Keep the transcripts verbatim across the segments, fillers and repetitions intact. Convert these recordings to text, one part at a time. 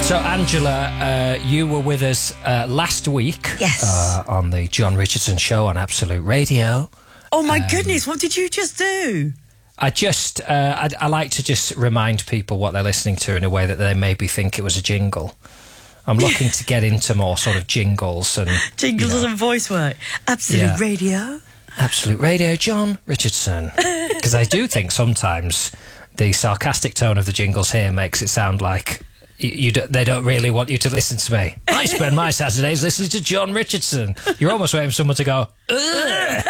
So, Angela, uh, you were with us uh, last week. Yes. Uh, on the John Richardson Show on Absolute Radio. Oh, my um, goodness, what did you just do? I just, uh, I, I like to just remind people what they're listening to in a way that they maybe think it was a jingle. I'm looking to get into more sort of jingles and... Jingles you know, and voice work. Absolute Yeah. Radio. Absolute Radio, John Richardson. Because I do think sometimes the sarcastic tone of the jingles here makes it sound like you, you do, they don't really want you to listen to me. I spend my Saturdays listening to John Richardson. You're almost waiting for someone to go, ugh.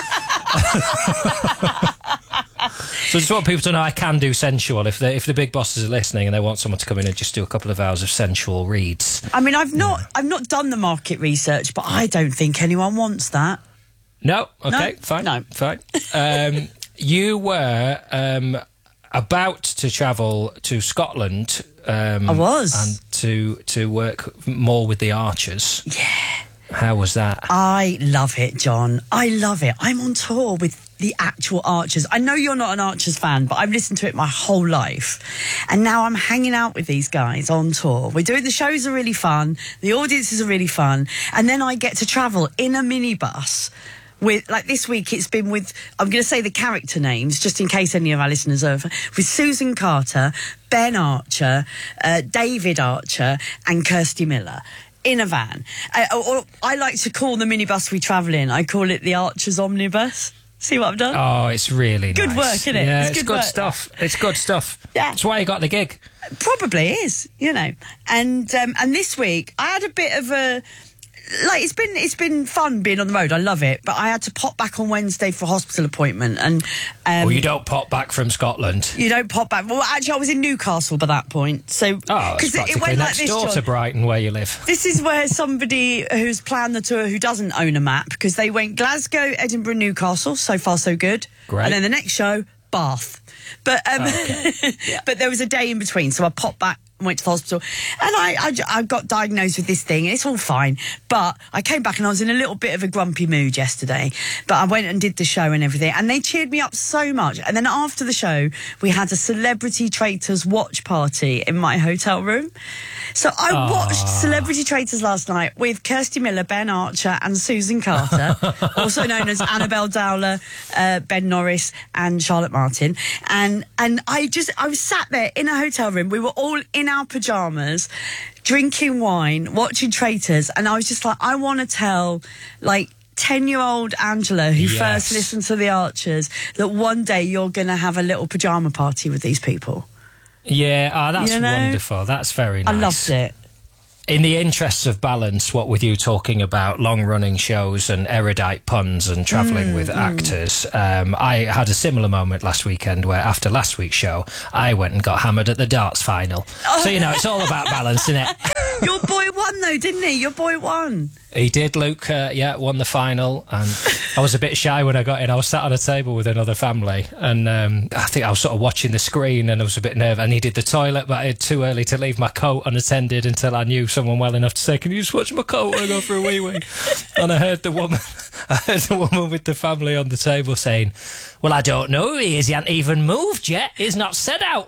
So I just want people to know I can do sensual. If the if the big bosses are listening and they want someone to come in and just do a couple of hours of sensual reads. I mean, I've not, yeah. I've not done the market research, but I don't think anyone wants that. No, okay, no? fine, no, fine. Um, you were um, about to travel to Scotland. Um, I was, and to to work more with the Archers. Yeah. How was that? I love it, John. I love it. I'm on tour with the actual Archers. I know you're not an Archers fan, but I've listened to it my whole life. And now I'm hanging out with these guys on tour. We're doing, the shows are really fun. The audiences are really fun. And then I get to travel in a minibus with, like this week it's been with, I'm going to say the character names, just in case any of our listeners are, with Susan Carter, Ben Archer, uh, David Archer, and Kirsty Miller. In a van. I, or, I like to call the minibus we travel in, I call it the Archers Omnibus. See what I've done? Oh, it's really good nice. work, isn't it? Yeah, it's, it's good, good work. stuff. It's good stuff. Yeah. That's why you got the gig. Probably is, you know. And um, and this week I had a bit of a... Like, it's been it's been fun being on the road. I love it. But I had to pop back on Wednesday for a hospital appointment. And um, well, you don't pop back from Scotland. You don't pop back. Well, actually, I was in Newcastle by that point. So, oh, it's practically it went next like this, door John. to Brighton, where you live. This is where somebody who's planned the tour who doesn't own a map, because they went Glasgow, Edinburgh, Newcastle. So far, so good. Great. And then the next show, Bath. But um, oh, okay. Yeah. But there was a day in between, so I popped back. Went to the hospital and I, I, I got diagnosed with this thing and it's all fine, but I came back and I was in a little bit of a grumpy mood yesterday, but I went and did the show and everything and they cheered me up so much. And then after the show we had a Celebrity Traitors watch party in my hotel room. So I Aww. watched Celebrity Traitors last night with Kirsty Miller, Ben Archer and Susan Carter, also known as Annabelle Dowler, uh, Ben Norris and Charlotte Martin. And and I just, I was sat there in a hotel room. We were all in our pyjamas, drinking wine, watching Traitors. And I was just like, I want to tell, like, ten-year-old Angela, who yes. first listened to the Archers, that one day you're going to have a little pyjama party with these people. Yeah, oh, that's you know? wonderful. That's very nice. I loved it. In the interests of balance, what with you talking about long-running shows and erudite puns and travelling mm, with mm. actors, um, I had a similar moment last weekend where after last week's show, I went and got hammered at the darts final. Oh. So, you know, it's all about balance, isn't it? Your boy won, though, didn't he? Your boy won. He did, Luke, uh, yeah, won the final, and I was a bit shy when I got in. I was sat on a table with another family, and um, I think I was sort of watching the screen, and I was a bit nervous. I needed the toilet, but I had too early to leave my coat unattended until I knew someone well enough to say, can you just watch my coat and go for a wee wee? And I heard the woman, I heard the woman with the family on the table saying, well, I don't know who he is. He hasn't even moved yet. He's not set out.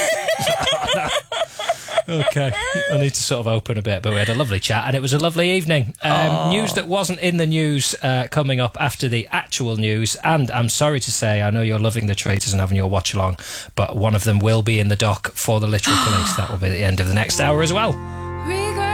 Okay, I need to sort of open a bit, but we had a lovely chat and it was a lovely evening. Um, news that wasn't in the news uh, coming up after the actual news, and I'm sorry to say, I know you're loving the Traitors and having your watch along, but one of them will be in the dock for the Literal Police. That will be at the end of the next hour as well.